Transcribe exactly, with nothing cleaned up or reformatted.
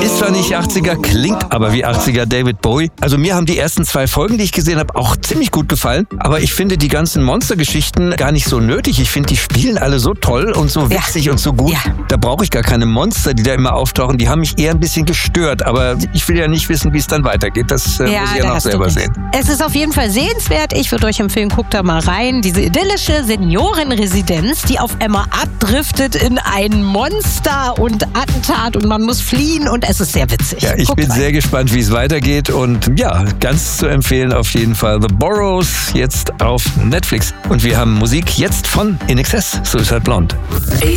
Ist zwar nicht achtziger, klingt aber wie achtziger David Bowie. Also mir haben die ersten zwei Folgen, die ich gesehen habe, auch ziemlich gut gefallen. Aber ich finde die ganzen Monstergeschichten gar nicht so nötig. Ich finde, die spielen alle so toll und so witzig ja. und so gut. Ja. Da brauche ich gar keine Monster, die da immer auftauchen. Die haben mich eher ein bisschen gestört. Aber ich will ja nicht wissen, wie es dann weitergeht. Das äh, ja, muss ich ja noch selber sehen. Es ist auf jeden Fall sehenswert. Ich würde euch empfehlen, guckt da mal rein. Diese idyllische Seniorenresidenz, die auf einmal abdriftet in ein Monster und Attentat und man muss fliehen und es ist sehr witzig. Ja, ich Guckt bin rein. sehr gespannt, wie es weitergeht und ja, ganz zu empfehlen auf jeden Fall The Burrows jetzt auf Netflix. Und wir haben Musik jetzt von In Excess, Suicide Blonde.